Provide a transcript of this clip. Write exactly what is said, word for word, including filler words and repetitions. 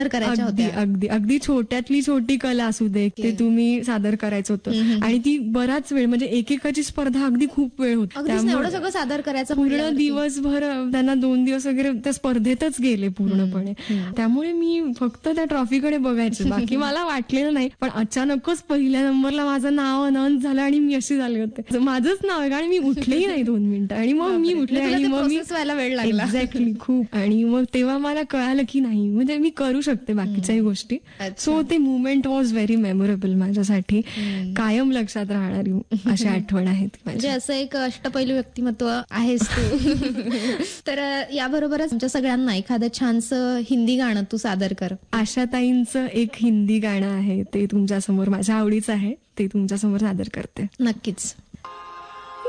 करायच्या अगदी होत्या. अगदी अगदी छोट्यातली छोटी कला असू दे ते तुम्ही सादर करायचं होतं आणि ती बराच वेळ म्हणजे एकेकाची स्पर्धा अगदी खूप वेळ होती. अगदीच ना, एवढं सगळं सादर करायचं पूर्ण म्हटल्यावरती. दिवसभर त्यांना दोन दिवस वगैरे त्या स्पर्धेतच गेले पूर्णपणे. त्यामुळे मी फक्त त्या ट्रॉफीकडे बघायचे, बाकी मला वाटलेलं नाही. पण अचानकच पहिल्या नंबरला माझं नाव अनाउन्स झालं आणि मी अशी झाले होते, माझंच नाव आहे. कारण मी उठलेही नाही दोन मिनिटं आणि मग मी उठले तुला आणि ते मग मी process व्हायला वेळ लागला. एक्झॅक्टली खूप. आणि मग तेव्हा मला कळालं की नाही म्हणजे मी करू शकते बाकीच्याही गोष्टी. सो ते मुवमेंट वॉज व्हेरी मेमोरेबल माझ्यासाठी. कायम लक्षात राहणारी अशी आठवण आहे ती माझी. म्हणजे असं एक अष्टपैलू व्यक्तिमत्व आहेस तू. तर याबरोबरच आमच्या सगळ्यांना एखादं छानसं हिंदी गाणं तू सादर कर. आशाताईंचं एक हिंदी गाणं आहे, ते तुमच्या समोर माझ्या आवडीचं आहे, ते तुमच्या समोर सादर करते. नक्कीच.